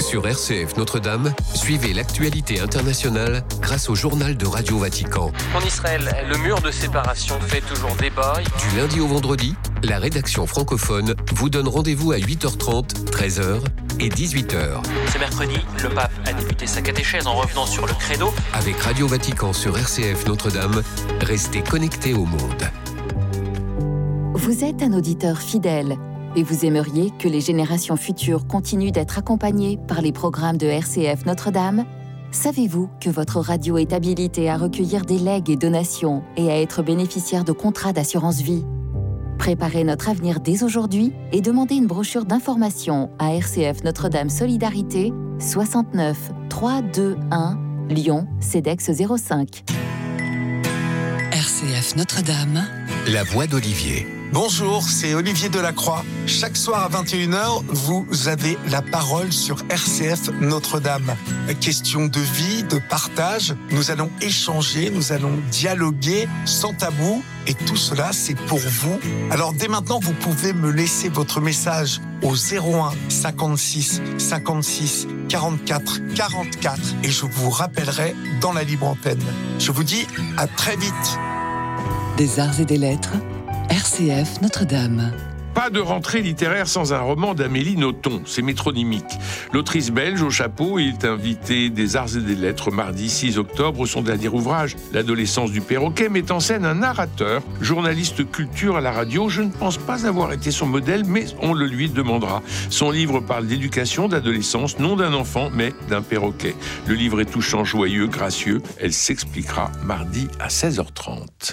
Sur RCF Notre-Dame, suivez l'actualité internationale grâce au journal de Radio Vatican. En Israël, le mur de séparation fait toujours débat. Du lundi au vendredi, la rédaction francophone vous donne rendez-vous à 8h30, 13h et 18h. Ce mercredi, le pape a débuté sa catéchèse en revenant sur le credo. Avec Radio Vatican sur RCF Notre-Dame, restez connectés au monde. Vous êtes un auditeur fidèle et vous aimeriez que les générations futures continuent d'être accompagnées par les programmes de RCF Notre-Dame ? Savez-vous que votre radio est habilitée à recueillir des legs et donations et à être bénéficiaire de contrats d'assurance vie ? Préparez notre avenir dès aujourd'hui et demandez une brochure d'information à RCF Notre-Dame Solidarité, 69 321 Lyon, CEDEX 05. RCF Notre-Dame, la voix d'Olivier. Bonjour, c'est Olivier Delacroix. Chaque soir à 21h, vous avez la parole sur RCF Notre-Dame. Question de vie, de partage. Nous allons échanger, nous allons dialoguer sans tabou. Et tout cela, c'est pour vous. Alors dès maintenant, vous pouvez me laisser votre message au 01 56 56 44 44 et je vous rappellerai dans la libre antenne. Je vous dis à très vite. Des arts et des lettres, RCF Notre-Dame. Pas de rentrée littéraire sans un roman d'Amélie Nothomb, c'est métronymique. L'autrice belge au chapeau est invitée des Arts et des Lettres mardi 6 octobre. Son dernier ouvrage, L'adolescence du perroquet, met en scène un narrateur, journaliste culture à la radio. Je ne pense pas avoir été son modèle, mais on le lui demandera. Son livre parle d'éducation, d'adolescence, non d'un enfant, mais d'un perroquet. Le livre est touchant, joyeux, gracieux. Elle s'expliquera mardi à 16h30.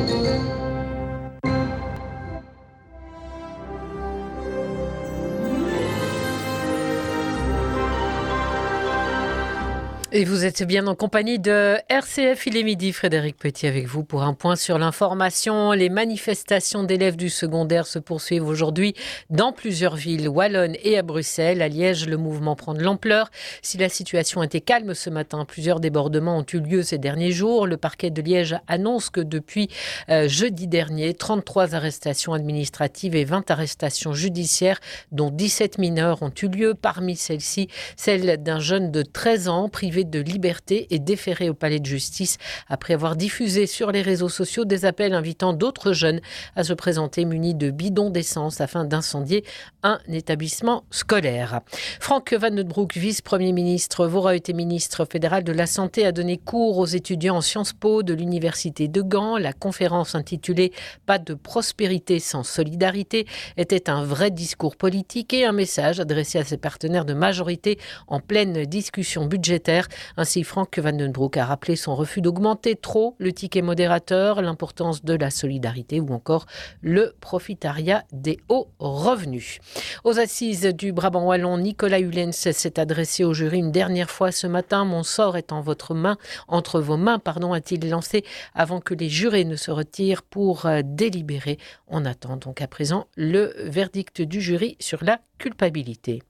Et vous êtes bien en compagnie de RCF, il est midi. Frédéric Petit avec vous pour un point sur l'information. Les manifestations d'élèves du secondaire se poursuivent aujourd'hui dans plusieurs villes wallonnes et à Bruxelles. À Liège, le mouvement prend de l'ampleur. Si la situation était calme ce matin, plusieurs débordements ont eu lieu ces derniers jours. Le parquet de Liège annonce que depuis jeudi dernier, 33 arrestations administratives et 20 arrestations judiciaires, dont 17 mineurs, ont eu lieu. Parmi celles-ci, celle d'un jeune de 13 ans privé de liberté et déféré au palais de justice après avoir diffusé sur les réseaux sociaux des appels invitant d'autres jeunes à se présenter munis de bidons d'essence afin d'incendier un établissement scolaire. Frank Van den Broek, vice-premier ministre, aura été ministre fédéral de la Santé, a donné cours aux étudiants en Sciences Po de l'université de Gand. La conférence intitulée « Pas de prospérité sans solidarité » était un vrai discours politique et un message adressé à ses partenaires de majorité en pleine discussion budgétaire. Ainsi, Frank Van den Broek a rappelé son refus d'augmenter trop le ticket modérateur, l'importance de la solidarité ou encore le profitariat des hauts revenus. Aux assises du Brabant wallon, Nicolas Hulens s'est adressé au jury une dernière fois ce matin. « Mon sort est entre vos mains, a-t-il lancé avant que les jurés ne se retirent pour délibérer. On attend donc à présent le verdict du jury sur la culpabilité.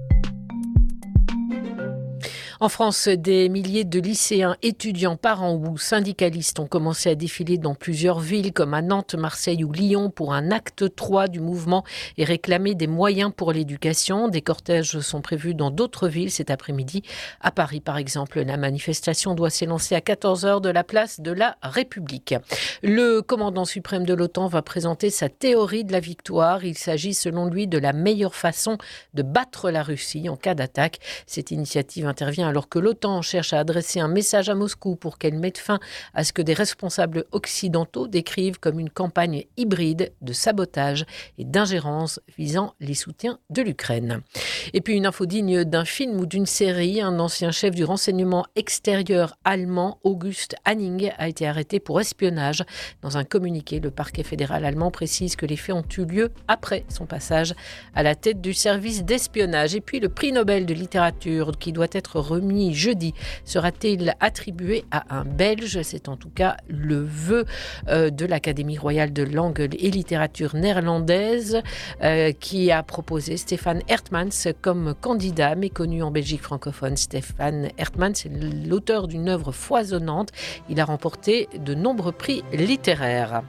En France, des milliers de lycéens, étudiants, parents ou syndicalistes ont commencé à défiler dans plusieurs villes comme à Nantes, Marseille ou Lyon pour un acte 3 du mouvement et réclamer des moyens pour l'éducation. Des cortèges sont prévus dans d'autres villes cet après-midi. À Paris, par exemple, la manifestation doit s'élancer à 14h de la place de la République. Le commandant suprême de l'OTAN va présenter sa théorie de la victoire. Il s'agit selon lui de la meilleure façon de battre la Russie en cas d'attaque. Cette initiative intervient alors que l'OTAN cherche à adresser un message à Moscou pour qu'elle mette fin à ce que des responsables occidentaux décrivent comme une campagne hybride de sabotage et d'ingérence visant les soutiens de l'Ukraine. Et puis une info digne d'un film ou d'une série, un ancien chef du renseignement extérieur allemand, August Hanning, a été arrêté pour espionnage. Dans un communiqué, le parquet fédéral allemand précise que les faits ont eu lieu après son passage à la tête du service d'espionnage. Et puis le prix Nobel de littérature qui doit être remis jeudi sera-t-il attribué à un Belge? C'est en tout cas le vœu de l'Académie royale de langue et littérature néerlandaise qui a proposé Stefan Hertmans comme candidat méconnu en Belgique francophone. Stefan Hertmans est l'auteur d'une œuvre foisonnante. Il a remporté de nombreux prix littéraires.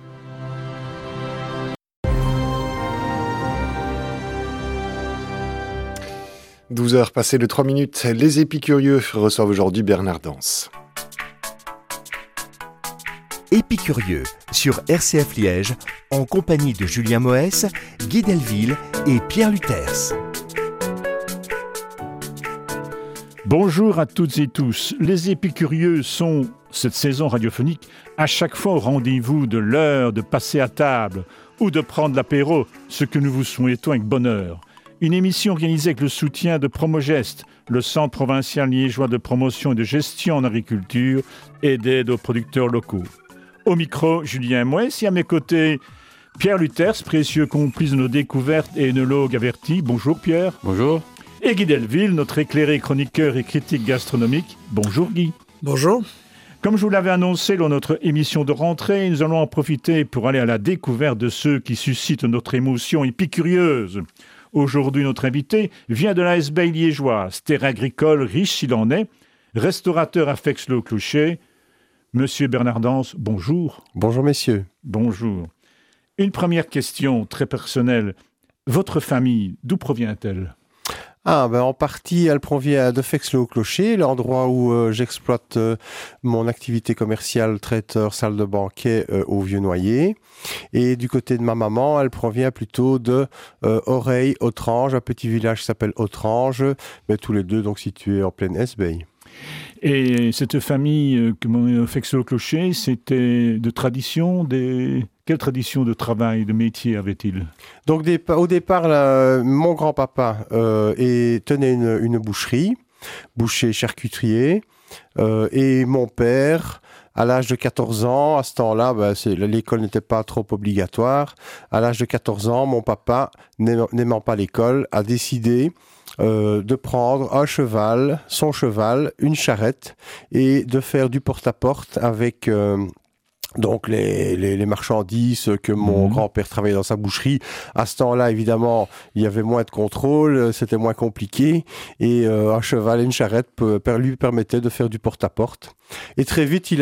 12h passées de 3 minutes, les épicurieux reçoivent aujourd'hui Bernard Danse. Épicurieux sur RCF Liège, en compagnie de Julien Moès, Guy Delville et Pierre Luthers. Bonjour à toutes et tous. Les épicurieux sont, cette saison radiophonique, à chaque fois au rendez-vous de l'heure de passer à table ou de prendre l'apéro, ce que nous vous souhaitons avec bonheur. Une émission organisée avec le soutien de Promogest, le Centre provincial liégeois de promotion et de gestion en agriculture et d'aide aux producteurs locaux. Au micro, Julien Moès et à mes côtés, Pierre Luthers, précieux complice de nos découvertes et œnologue averti. Bonjour Pierre. Bonjour. Et Guy Delville, notre éclairé chroniqueur et critique gastronomique. Bonjour Guy. Bonjour. Comme je vous l'avais annoncé lors de notre émission de rentrée, nous allons en profiter pour aller à la découverte de ceux qui suscitent notre émotion épicurieuse. Aujourd'hui, notre invité vient de la Hesbaye liégeoise, terre agricole riche s'il en est, restaurateur à Fex-le-Clocher. Monsieur Bernard Danse, bonjour. Bonjour messieurs. Bonjour. Une première question très personnelle. Votre famille, d'où provient-elle ? En partie, elle provient de Fex-le-Clocher, l'endroit où j'exploite mon activité commerciale, traiteur, salle de banquet au Vieux-Noyer. Et du côté de ma maman, elle provient plutôt de Oreille, Autrange, un petit village qui s'appelle Autrange, mais tous les deux donc situés en pleine Hesbaye. Et cette famille, Fex-le-Clocher, c'était de tradition Quelle tradition de travail, de métier avait-il ? Donc au départ, mon grand-papa tenait une boucherie, boucher charcuterier, et mon père, à l'âge de 14 ans, à ce temps-là, l'école n'était pas trop obligatoire. À l'âge de 14 ans, mon papa, n'aimant pas l'école, a décidé de prendre son cheval, une charrette, et de faire du porte-à-porte avec donc les marchandises que mon grand-père travaillait dans sa boucherie. À ce temps-là, évidemment, il y avait moins de contrôle, c'était moins compliqué, et un cheval et une charrette lui permettaient de faire du porte-à-porte. Et très vite, il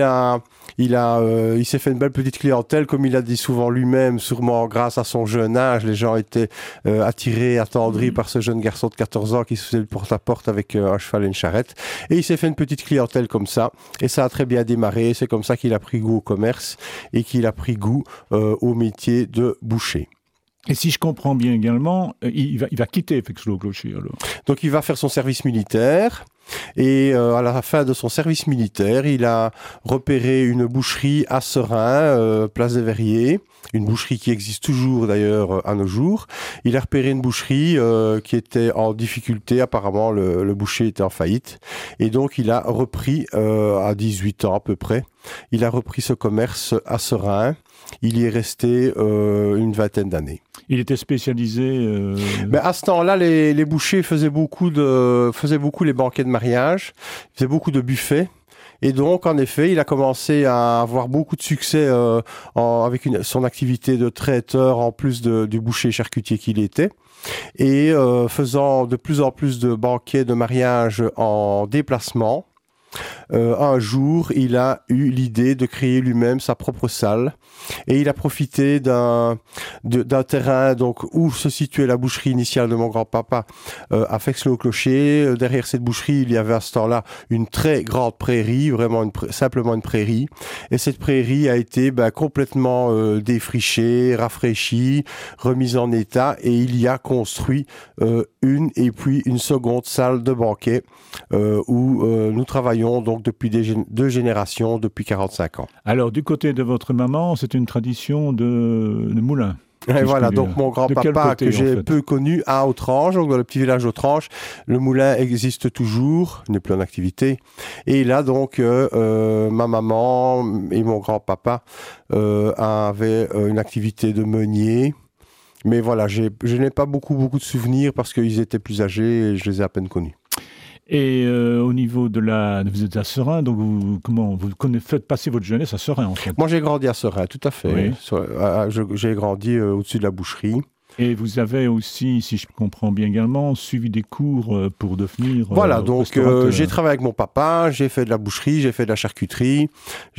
s'est fait une belle petite clientèle, comme il a dit souvent lui-même, sûrement grâce à son jeune âge. Les gens étaient attirés, attendris par ce jeune garçon de 14 ans qui se faisait le porte-à-porte avec un cheval et une charrette. Et il s'est fait une petite clientèle comme ça, et ça a très bien démarré. C'est comme ça qu'il a pris goût au commerce et qu'il a pris goût au métier de boucher. Et si je comprends bien également, il va quitter Fex-le-Clocher alors. Donc il va faire son service militaire. Et à la fin de son service militaire, il a repéré une boucherie à Serein, place des Verriers, une boucherie qui existe toujours d'ailleurs à nos jours. Il a repéré une boucherie qui était en difficulté, apparemment le boucher était en faillite, et donc il a repris, à 18 ans à peu près, il a repris ce commerce à Serein. Il y est resté une vingtaine d'années. Il était spécialisé... Mais à ce temps-là, les bouchers faisaient beaucoup les banquets de mariage, faisaient beaucoup de buffets. Et donc, en effet, il a commencé à avoir beaucoup de succès avec son activité de traiteur, en plus du boucher charcutier qu'il était. Et faisant de plus en plus de banquets de mariage en déplacement. Un jour, il a eu l'idée de créer lui-même sa propre salle et il a profité d'un terrain donc où se situait la boucherie initiale de mon grand-papa à Fex-le-Clocher. Derrière cette boucherie, il y avait à ce temps-là une très grande prairie, vraiment simplement une prairie. Et cette prairie a été complètement défrichée, rafraîchie, remise en état et il y a construit une et puis une seconde salle de banquet où nous travaillons donc depuis deux générations, depuis 45 ans. Alors, du côté de votre maman, c'est une tradition de moulin. Et voilà, donc mon grand-papa que j'ai peu connu à Autrange, donc dans le petit village d'Autrange, le moulin existe toujours, il n'est plus en activité. Et là donc, ma maman et mon grand-papa avaient une activité de meunier. Mais voilà, je n'ai pas beaucoup de souvenirs parce qu'ils étaient plus âgés et je les ai à peine connus. Et au niveau vous êtes à Serein, donc vous faites passer votre jeunesse à Serein en fait. Moi j'ai grandi à Serein, tout à fait. Oui. J'ai grandi au-dessus de la boucherie. Et vous avez aussi, si je comprends bien également, suivi des cours pour devenir Voilà, donc restaurateur. j'ai travaillé avec mon papa, j'ai fait de la boucherie, j'ai fait de la charcuterie,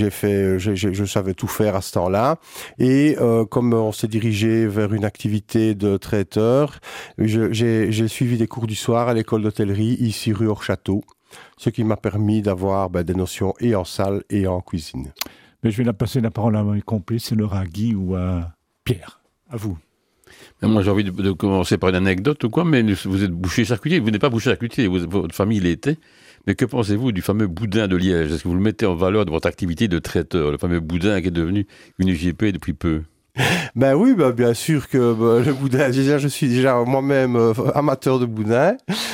je savais tout faire à ce temps-là. Et comme on s'est dirigé vers une activité de traiteur, j'ai suivi des cours du soir à l'école d'hôtellerie, ici rue Hors-Château, ce qui m'a permis d'avoir des notions et en salle et en cuisine. Mais je vais passer la parole à mes complices, c'est à Guy ou à Pierre. À vous. Moi, j'ai envie de commencer par une anecdote ou quoi, mais vous êtes boucher charcutier. Vous n'êtes pas boucher charcutier, votre famille l'était. Mais que pensez-vous du fameux boudin de Liège? Est-ce que vous le mettez en valeur de votre activité de traiteur, le fameux boudin qui est devenu une UGP depuis peu? Ben oui, bien sûr que le boudin, je suis déjà moi-même amateur de boudin.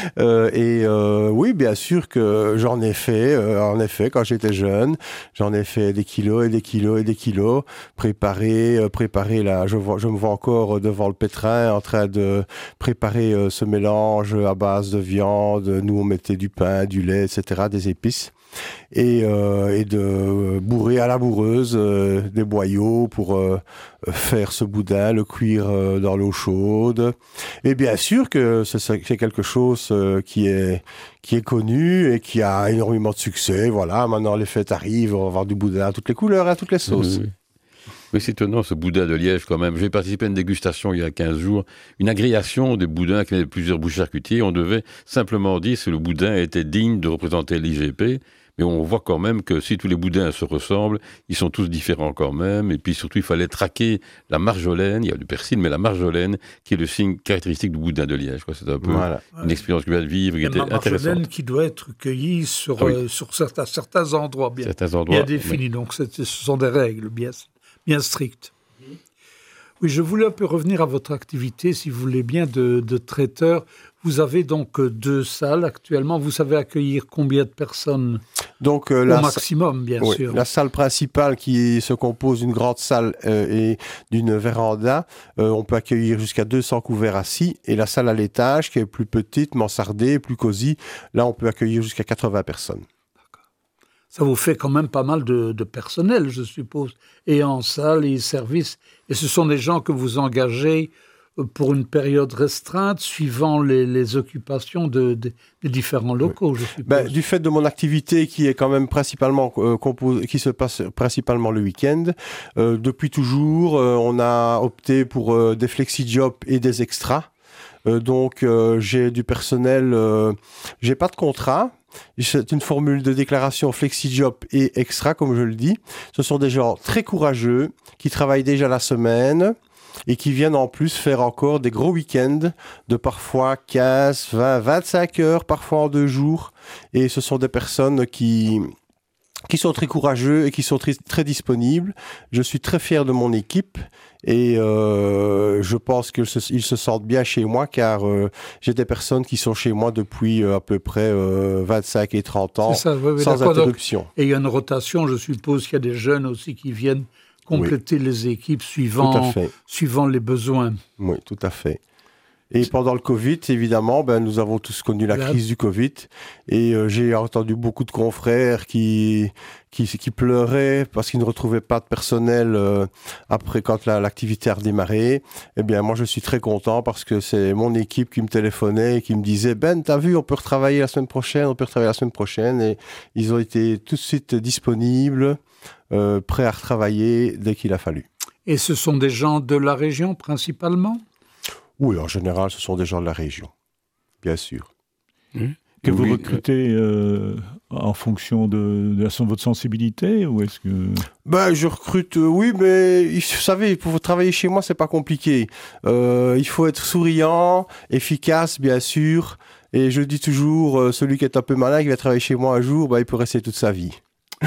Oui, bien sûr que j'en ai fait, en effet, quand j'étais jeune. J'en ai fait des kilos et des kilos et des kilos. Préparer là, je me vois encore devant le pétrin en train de préparer ce mélange à base de viande. Nous, on mettait du pain, du lait, etc., des épices. Et de bourrer à la bourreuse des boyaux pour faire ce boudin, le cuire dans l'eau chaude. Et bien sûr que c'est quelque chose qui est connu et qui a énormément de succès. Voilà, maintenant les fêtes arrivent, on va avoir du boudin à toutes les couleurs, à toutes les sauces. Oui. Mais c'est étonnant, ce boudin de Liège, quand même. J'ai participé à une dégustation il y a 15 jours, une agrégation des boudins qui venaient de plusieurs bouchers charcutiers. On devait simplement dire si le boudin était digne de représenter l'IGP. Mais on voit quand même que si tous les boudins se ressemblent, ils sont tous différents quand même. Et puis surtout, il fallait traquer la marjolaine. Il y a du persil, mais la marjolaine, qui est le signe caractéristique du boudin de Liège. C'est un peu une expérience que je viens de vivre qui était intéressante. La marjolaine qui doit être cueillie sur certains endroits bien définis. Donc ce sont des règles bien strictes. Oui, je voulais un peu revenir à votre activité, si vous voulez bien, de traiteur. Vous avez donc 2 salles actuellement. Vous savez accueillir combien de personnes? Donc, au maximum, bien sûr. La salle principale qui se compose d'une grande salle et d'une véranda, on peut accueillir jusqu'à 200 couverts assis. Et la salle à l'étage, qui est plus petite, mansardée, plus cosy, là, on peut accueillir jusqu'à 80 personnes. Ça vous fait quand même pas mal de personnel, je suppose, et en salle et service. Et ce sont des gens que vous engagez pour une période restreinte, suivant les occupations des différents locaux, je suppose. Du fait de mon activité qui est quand même principalement qui se passe principalement le week-end, depuis toujours, on a opté pour des flexi-jobs et des extras. Donc, j'ai du personnel, j'ai pas de contrat. C'est une formule de déclaration flexi-job et extra, comme je le dis. Ce sont des gens très courageux qui travaillent déjà la semaine et qui viennent en plus faire encore des gros week-ends de parfois 15, 20, 25 heures, parfois en 2 jours. Et ce sont des personnes qui sont très courageux et qui sont très disponibles. Je suis très fier de mon équipe et je pense qu'ils se sentent bien chez moi car j'ai des personnes qui sont chez moi depuis à peu près 25 et 30 ans sans interruption. Donc, et il y a une rotation, je suppose qu'il y a des jeunes aussi qui viennent compléter les équipes suivant les besoins. Oui, tout à fait. Et pendant le Covid, évidemment, nous avons tous connu la crise du Covid. Et j'ai entendu beaucoup de confrères qui pleuraient parce qu'ils ne retrouvaient pas de personnel après quand l'activité a redémarré. Eh bien, moi, je suis très content parce que c'est mon équipe qui me téléphonait et qui me disait « t'as vu, on peut retravailler la semaine prochaine. » Et ils ont été tout de suite disponibles, prêts à retravailler dès qu'il a fallu. Et ce sont des gens de la région principalement ? Oui, en général, ce sont des gens de la région, bien sûr. Que vous recrutez en fonction de votre sensibilité ou est-ce que... Je recrute, oui, mais vous savez, pour travailler chez moi, c'est pas compliqué. Il faut être souriant, efficace, bien sûr. Et je dis toujours, celui qui est un peu malin, qui va travailler chez moi un jour, il peut rester toute sa vie.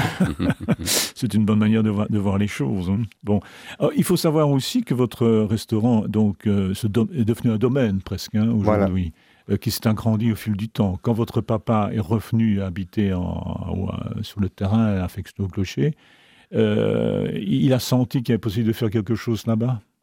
C'est une bonne manière de voir les choses. Hein. Bon, alors, il faut savoir aussi que votre restaurant est devenu un domaine presque aujourd'hui, qui s'est agrandi au fil du temps. Quand votre papa est revenu habiter sur le terrain à Fexto-Clocher, il a senti qu'il y avait possible de faire quelque chose là-bas.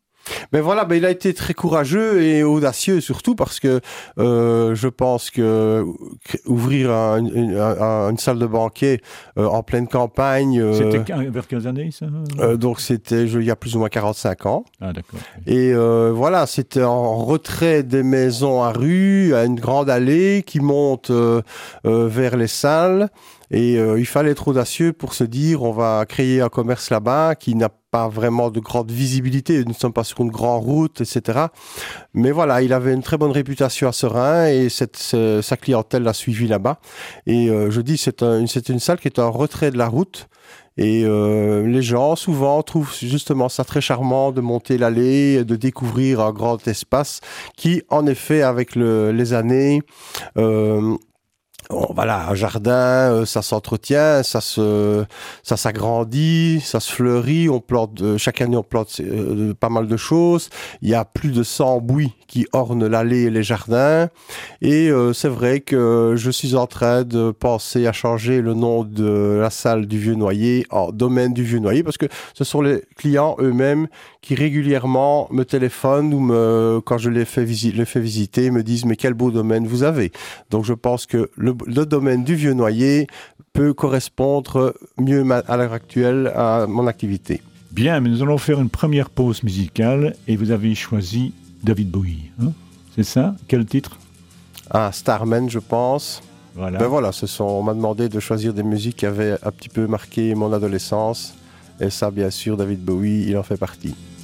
Mais voilà, il a été très courageux et audacieux surtout parce que je pense que ouvrir une salle de banquet en pleine campagne... C'était vers quelles années ça donc c'était il y a plus ou moins 45 ans. Ah d'accord. Et voilà, c'était en retrait des maisons à rue, à une grande allée qui monte vers les salles. Et il fallait être audacieux pour se dire on va créer un commerce là-bas qui n'a pas vraiment de grande visibilité, nous ne sommes pas sur une grande route, etc. Mais voilà, il avait une très bonne réputation à Seraing et sa clientèle l'a suivi là-bas. Et je dis c'est une salle qui est en retrait de la route. Et les gens, souvent, trouvent justement ça très charmant de monter l'allée, de découvrir un grand espace qui, en effet, avec les années... voilà, un jardin, ça s'entretient, ça s'agrandit, ça se fleurit, chaque année on plante pas mal de choses. Il y a plus de 100 bouis qui ornent l'allée et les jardins. Et c'est vrai que je suis en train de penser à changer le nom de la salle du Vieux-Noyer en Domaine du Vieux-Noyer parce que ce sont les clients eux-mêmes qui régulièrement me téléphonent ou quand je les fais visiter, me disent « mais quel beau domaine vous avez ». Donc je pense que le domaine du Vieux-Noyer peut correspondre mieux à l'heure actuelle à mon activité. Bien, mais nous allons faire une première pause musicale et vous avez choisi David Bowie. Hein, c'est ça? Quel titre? Starman, je pense. Voilà. Voilà, on m'a demandé de choisir des musiques qui avaient un petit peu marqué mon adolescence. Et ça, bien sûr, David Bowie, il en fait partie.